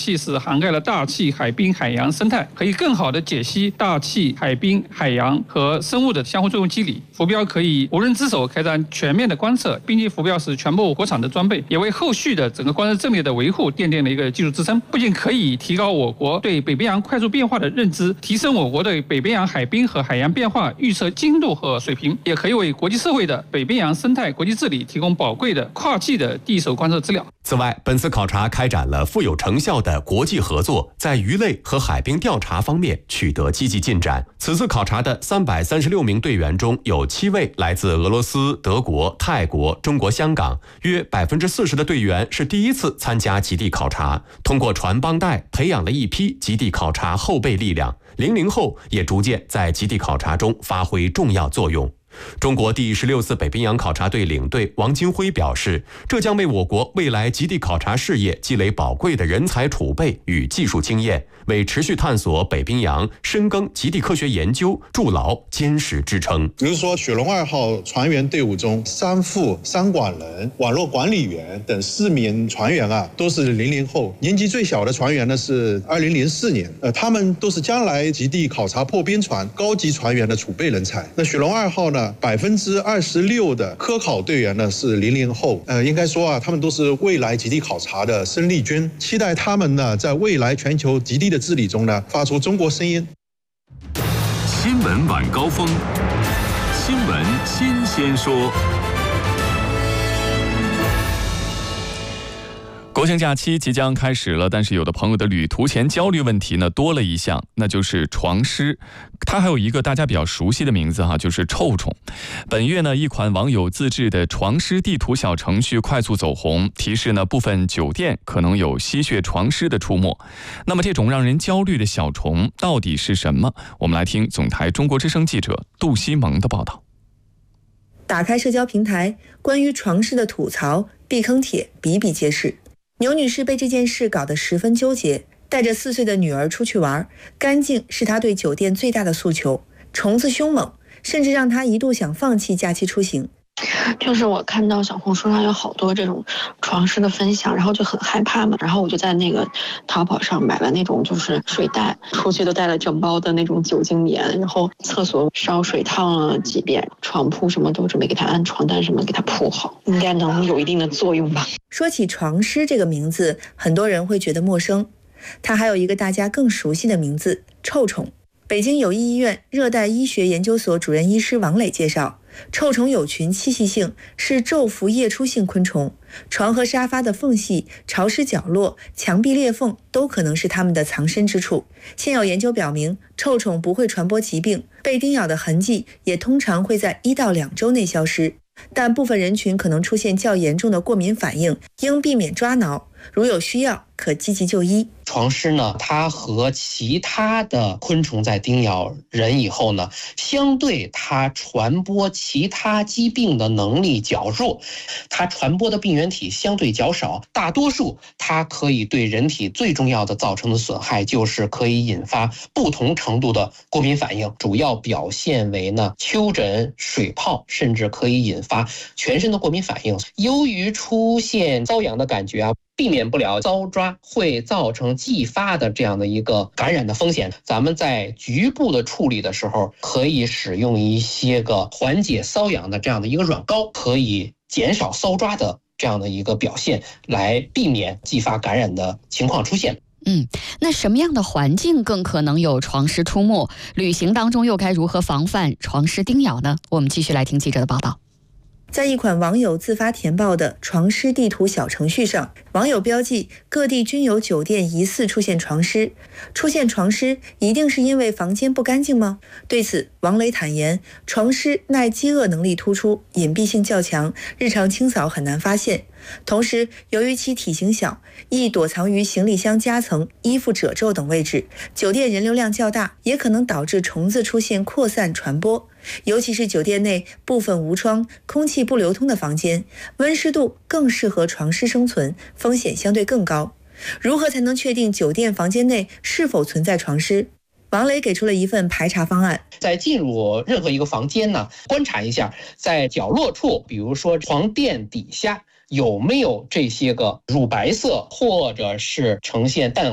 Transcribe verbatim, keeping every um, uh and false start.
气是涵盖了大气、海滨、海洋生态，可以更好地解析大气、海滨、海洋和生物的相互作用机理。浮标可以无人之手开展全面的观测，并且浮标是全部国产的装备，也为后续的整个观测阵列的维护奠定了一个技术支撑。不仅可以提高我国对北冰洋快速变化的认知，提升我国对北冰洋海滨和海洋变化预测精度和水平，也可以为国际社会的北冰洋生态国际治理提供宝贵的跨季的第一手观测资料。 此外，本次考察开展了富有成效的国际合作，在鱼类和海冰调查方面取得积极进展。此次考察的三百三十六名队员中，有七位来自俄罗斯、德国、泰国、中国香港，约百分之四十的队员是第一次参加极地考察。通过传帮带，培养了一批极地考察后备力量，零零后也逐渐在极地考察中发挥重要作用。中国第十六次北冰洋考察队领队王金辉表示，这将为我国未来极地考察事业积累宝贵的人才储备与技术经验，为持续探索北冰洋、深耕极地科学研究筑牢坚实支撑。 比如说雪龙二号船员队伍中，三副三管人、网络管理员等四名船员啊，都是零零后。年纪最小的船员呢是二零零四年，呃，他们都是将来极地考察破冰船高级船员的储备人才。那雪龙二号呢？百分之二十六的科考队员呢是零零后，呃，应该说啊，他们都是未来极地考察的生力军，期待他们呢在未来全球极地的治理中呢发出中国声音。 新闻晚高峰，新闻新鲜说。国庆假期即将开始了，但是有的朋友的旅途前焦虑问题呢多了一项，那就是床虱。它还有一个大家比较熟悉的名字哈，就是臭虫。本月呢，一款网友自制的床虱地图小程序快速走红，提示呢部分酒店可能有吸血床虱的出没。那么这种让人焦虑的小虫到底是什么？我们来听总台中国之声记者杜西蒙的报道。 打开社交平台，关于床虱的吐槽、避坑帖比比皆是。牛女士被这件事搞得十分纠结，带着四岁的女儿出去玩，干净是她对酒店最大的诉求，虫子凶猛，甚至让她一度想放弃假期出行。 就是我看到小红书上有好多这种床虱的分享，然后就很害怕嘛，然后我就在那个淘宝上买了那种就是水袋，出去都带了整包的那种酒精棉，然后厕所烧水烫了几遍，床铺什么都准备给它安床单什么给它铺好，应该能有一定的作用吧。 说起床虱这个名字，很多人会觉得陌生，它还有一个大家更熟悉的名字——臭虫。北京友谊医院热带医学研究所主任医师王磊介绍，臭虫有群栖息性，是昼伏夜出性昆虫，床和沙发的缝隙、潮湿角落、墙壁裂缝都可能是它们的藏身之处。现有研究表明，臭虫不会传播疾病，被叮咬的痕迹也通常会在一到两周内消失，但部分人群可能出现较严重的过敏反应，应避免抓挠，如有需要可积极就医。 床虱呢，它和其他的昆虫在叮咬人以后呢，相对它传播其他疾病的能力较弱，它传播的病原体相对较少，大多数它可以对人体最重要的造成的损害就是可以引发不同程度的过敏反应，主要表现为呢丘疹、水泡，甚至可以引发全身的过敏反应。由于出现瘙痒的感觉啊，避免不了遭抓会造成继发的这样的一个感染的风险，咱们在局部的处理的时候，可以使用一些个缓解瘙痒的这样的一个软膏，可以减少搔抓的这样的一个表现，来避免继发感染的情况出现。 嗯，那什么样的环境更可能有床虱出没？旅行当中又该如何防范床虱叮咬呢？我们继续来听记者的报道。 在一款网友自发填报的床虱地图小程序上，网友标记各地均有酒店疑似出现床虱。出现床虱一定是因为房间不干净吗？对此，王磊坦言，床虱耐饥饿能力突出，隐蔽性较强，日常清扫很难发现。同时，由于其体型小，易躲藏于行李箱夹层、衣服褶皱等位置，酒店人流量较大，也可能导致虫子出现扩散传播。尤其是酒店内部分无窗、空气不流通的房间，温湿度更适合床虱生存，风险相对更高。如何才能确定酒店房间内是否存在床虱？王磊给出了一份排查方案。 在进入任何一个房间呢，观察一下在角落处，比如说床垫底下有没有这些个乳白色或者是呈现淡